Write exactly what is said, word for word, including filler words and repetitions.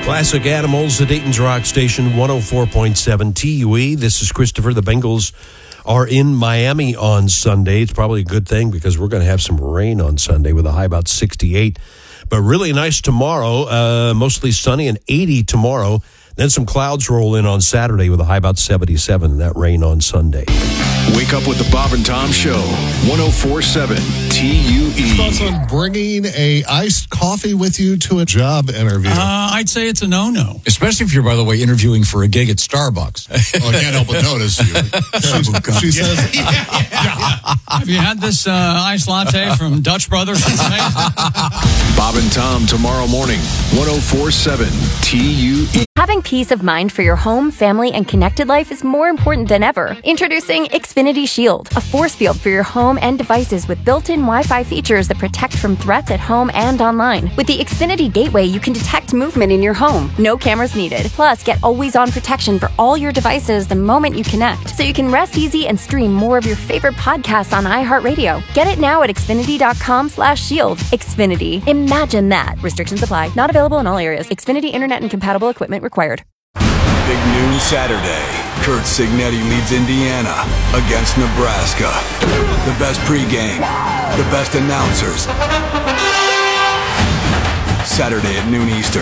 Classic Animals, the Dayton's Rock Station, one oh four point seven T U E. This is Christopher. The Bengals are in Miami on Sunday. It's probably a good thing because we're going to have some rain on Sunday with a high about sixty-eight. But really nice tomorrow, uh, mostly sunny and eighty tomorrow. Then some clouds roll in on Saturday with a high about seventy-seven, and that rain on Sunday. Wake up with the Bob and Tom Show, one oh four point seven T U E. Thoughts on bringing a iced coffee with you to a job interview? Uh, I'd say it's a no-no. Especially if you're, by the way, interviewing for a gig at Starbucks. Oh, I can't help but notice you. She, she says, yeah, yeah. Have you had this uh, iced latte from Dutch Brothers? Bob and Tom tomorrow morning, one oh four point seven T U E. Having peace of mind for your home, family, and connected life is more important than ever. Introducing Xfinity Shield, a force field for your home and devices with built-in Wi-Fi features that protect from threats at home and online. With the Xfinity Gateway, you can detect movement in your home. No cameras needed. Plus, get always-on protection for all your devices the moment you connect, so you can rest easy and stream more of your favorite podcasts on iHeartRadio. Get it now at Xfinity.com slash shield. Xfinity. Imagine that. Restrictions apply. Not available in all areas. Xfinity Internet and compatible equipment required. Big noon Saturday. Kurt Signetti leads Indiana against Nebraska. The best pregame, the best announcers. Saturday at noon Eastern.